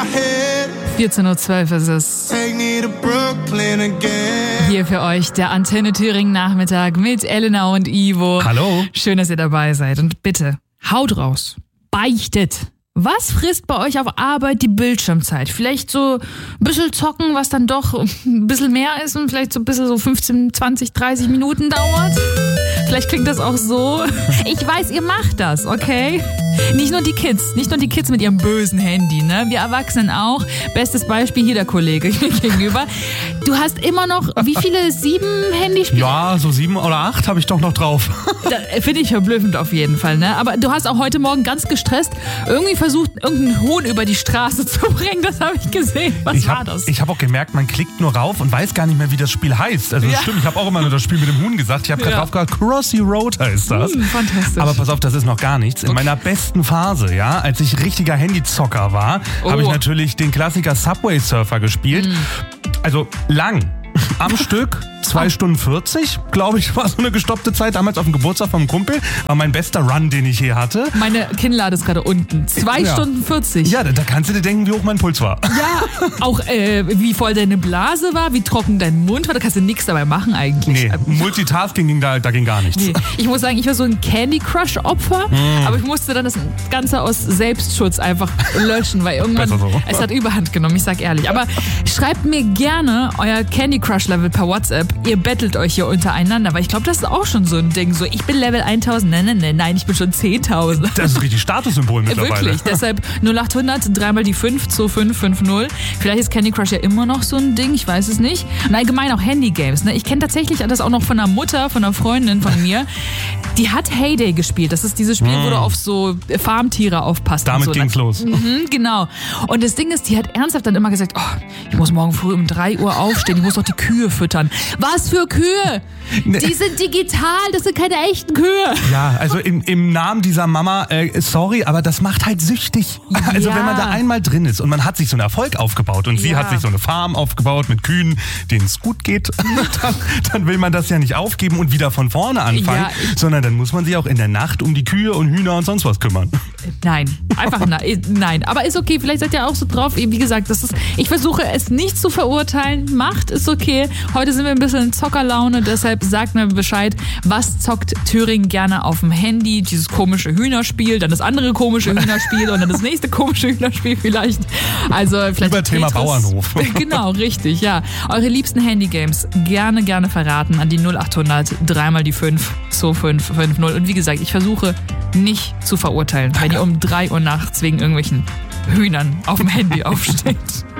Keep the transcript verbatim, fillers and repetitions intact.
vierzehn Uhr zwölf ist es. Hier für euch der Antenne Thüringen Nachmittag mit Elena und Ivo. Hallo. Schön, dass ihr dabei seid. Und bitte, haut raus. Beichtet. Was frisst bei euch auf Arbeit die Bildschirmzeit? Vielleicht so ein bisschen zocken, was dann doch ein bisschen mehr ist und vielleicht so ein bisschen so fünfzehn, zwanzig, dreißig Minuten dauert? Vielleicht klingt das auch so. Ich weiß, ihr macht das, okay? Nicht nur die Kids, nicht nur die Kids mit ihrem bösen Handy, ne? Wir Erwachsenen auch. Bestes Beispiel hier der Kollege gegenüber. Du hast immer noch, wie viele, sieben Handyspiele? Ja, so sieben oder acht habe ich doch noch drauf. Finde ich verblüffend auf jeden Fall, ne? Aber du hast auch heute Morgen ganz gestresst irgendwie versucht, irgendeinen Huhn über die Straße zu bringen. Das habe ich gesehen. Was ich war hab, das? Ich habe auch gemerkt, man klickt nur rauf und weiß gar nicht mehr, wie das Spiel heißt. Also das Ja. stimmt, ich habe auch immer nur das Spiel mit dem Huhn gesagt. Ich habe gerade Ja. drauf gehört, Crossy Road heißt das. Hm, fantastisch. Aber pass auf, das ist noch gar nichts. In Okay. meiner besten Phase, ja, als ich richtiger Handyzocker war, Oh. habe ich natürlich den Klassiker Subway Surfer gespielt. Hm. Also lang. Am Stück, zwei Stunden vierzig, glaube ich, war so eine gestoppte Zeit. Damals auf dem Geburtstag vom Kumpel. War mein bester Run, den ich je hatte. Meine Kinnlade ist gerade unten. Zwei Ja. Stunden vierzig. Ja, da, da kannst du dir denken, wie hoch mein Puls war. Ja, auch äh, wie voll deine Blase war, wie trocken dein Mund war. Da kannst du nichts dabei machen eigentlich. Nee, Multitasking ging da, da ging gar nichts. Nee. Ich muss sagen, ich war so ein Candy Crush Opfer, Mm. aber ich musste dann das Ganze aus Selbstschutz einfach löschen, weil irgendwann Besser so. es hat Überhand genommen, ich sag ehrlich. Aber schreibt mir gerne euer Candy Crush Level per WhatsApp. Ihr bettelt euch hier untereinander, weil ich glaube, das ist auch schon so ein Ding. So, ich bin Level tausend, nein, nein, nein, nein, ich bin schon zehntausend. Das ist richtig Statussymbol mittlerweile. Wirklich, deshalb null acht hundert, dreimal die fünf, zwei fünf fünf null. Vielleicht ist Candy Crush ja immer noch so ein Ding, ich weiß es nicht. Und allgemein auch Handygames. Ne? Ich kenne tatsächlich das auch noch von einer Mutter, von einer Freundin von mir. Die hat Heyday gespielt. Das ist dieses Spiel, wo du auf so Farmtiere aufpasst. Damit und so. ging's los. Mhm, genau. Und das Ding ist, die hat ernsthaft dann immer gesagt, oh, ich muss morgen früh um drei Uhr aufstehen, ich muss doch die Kühe füttern. Was für Kühe? Die sind digital, das sind keine echten Kühe. Ja, also im, im Namen dieser Mama, äh, sorry, aber das macht halt süchtig. Also Ja. wenn man da einmal drin ist und man hat sich so einen Erfolg aufgebaut und sie Ja. hat sich so eine Farm aufgebaut mit Kühen, denen es gut geht, dann, dann will man das ja nicht aufgeben und wieder von vorne anfangen, Ja, ich- sondern dann muss man sich auch in der Nacht um die Kühe und Hühner und sonst was kümmern. Nein, einfach nein. nein. Aber ist okay, vielleicht seid ihr auch so drauf. Wie gesagt, das ist, ich versuche es nicht zu verurteilen. Macht, ist okay. Heute sind wir ein bisschen in Zockerlaune, deshalb sagt mir Bescheid, was zockt Thüringen gerne auf dem Handy? Dieses komische Hühnerspiel, dann das andere komische Hühnerspiel und dann das nächste komische Hühnerspiel vielleicht. Also vielleicht Über Thema Tetris. Bauernhof. Genau, richtig, ja. Eure liebsten Handygames gerne, gerne verraten an die null acht hundert, dreimal die fünf, zwei fünf fünf null. Und wie gesagt, ich versuche nicht zu verurteilen, wenn ihr um drei Uhr nachts wegen irgendwelchen Hühnern auf dem Handy aufsteht.